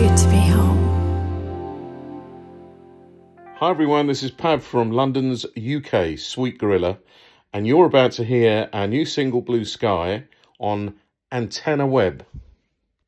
good to be home. Hi everyone, this is Pav from London's UK Sweet Gorilla, and you're about to hear our new single Blue Sky on Antenna Web.